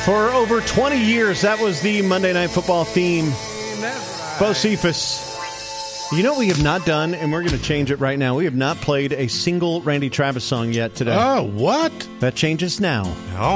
For over 20 years, that was the Monday Night Football theme. Bo Cephas. You know what we have not done, and we're going to change it right now. We have not played a single Randy Travis song yet today. Oh, what? That changes now. Oh,